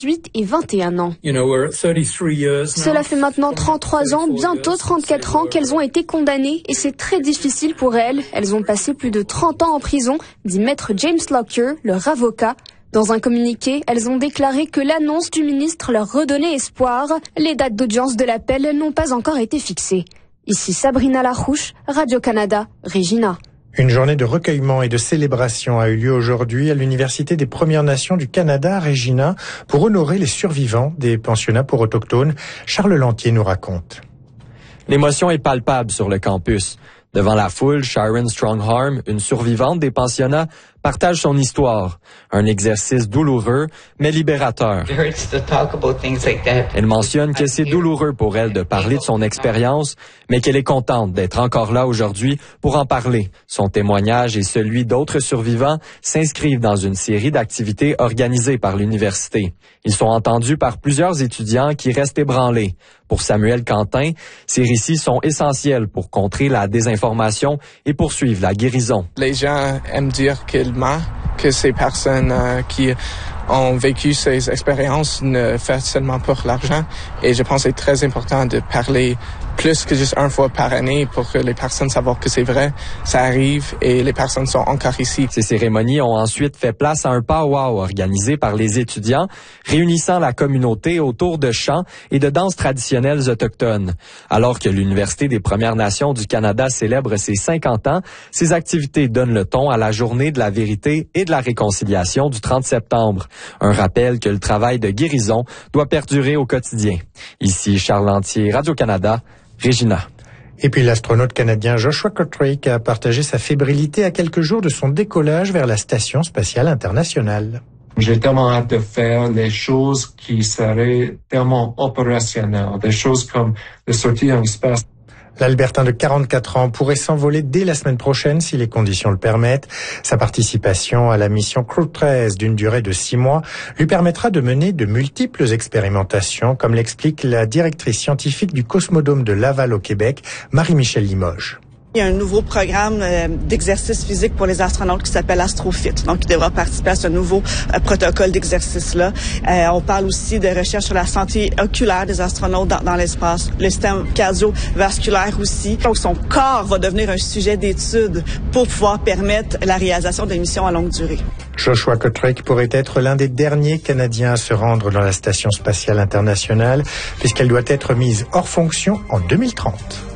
18 et 21 ans. Cela fait maintenant 33 ans, bientôt 34 ans qu'elles ont été condamnées et c'est très difficile pour elles. Elles ont passé plus de 30 ans en prison, dit maître James Lockyer, leur avocat. Dans un communiqué, elles ont déclaré que l'annonce du ministre leur redonnait espoir. Les dates d'audience de l'appel n'ont pas encore été fixées. Ici Sabrina Larouche, Radio-Canada, Regina. Une journée de recueillement et de célébration a eu lieu aujourd'hui à l'Université des Premières Nations du Canada à Regina pour honorer les survivants des pensionnats pour autochtones. Charles Lantier nous raconte. L'émotion est palpable sur le campus. Devant la foule, Sharon Strongarm, une survivante des pensionnats, partage son histoire. Un exercice douloureux, mais libérateur. Elle mentionne que c'est douloureux pour elle de parler de son expérience, mais qu'elle est contente d'être encore là aujourd'hui pour en parler. Son témoignage et celui d'autres survivants s'inscrivent dans une série d'activités organisées par l'université. Ils sont entendus par plusieurs étudiants qui restent ébranlés. Pour Samuel Quentin, ces récits sont essentiels pour contrer la désinformation et poursuivre la guérison. Les gens aiment dire que ces personnes qui ont vécu ces expériences ne font seulement pour l'argent. Et je pense que c'est très important de parler plus que juste une fois par année pour que les personnes savent que c'est vrai, ça arrive et les personnes sont encore ici. Ces cérémonies ont ensuite fait place à un powwow organisé par les étudiants, réunissant la communauté autour de chants et de danses traditionnelles autochtones. Alors que l'Université des Premières Nations du Canada célèbre ses 50 ans, ces activités donnent le ton à la journée de la vérité et de la réconciliation du 30 septembre. Un rappel que le travail de guérison doit perdurer au quotidien. Ici Charles Lantier, Radio-Canada, Regina. Et puis l'astronaute canadien Joshua Koettryk a partagé sa fébrilité à quelques jours de son décollage vers la Station spatiale internationale. J'ai tellement hâte de faire les choses qui seraient tellement opérationnelles, des choses comme de sortir en espace. L'Albertain de 44 ans pourrait s'envoler dès la semaine prochaine si les conditions le permettent. Sa participation à la mission Crew 13 d'une durée de 6 mois lui permettra de mener de multiples expérimentations, comme l'explique la directrice scientifique du Cosmodome de Laval au Québec, Marie-Michel Limoges. Il y a un nouveau programme d'exercice physique pour les astronautes qui s'appelle AstroFit. Donc, il devra participer à ce nouveau protocole d'exercice-là. On parle aussi de recherche sur la santé oculaire des astronautes dans l'espace, le système cardiovasculaire aussi. Donc, son corps va devenir un sujet d'étude pour pouvoir permettre la réalisation des missions à longue durée. Joshua Koettryk pourrait être l'un des derniers Canadiens à se rendre dans la Station spatiale internationale, puisqu'elle doit être mise hors fonction en 2030.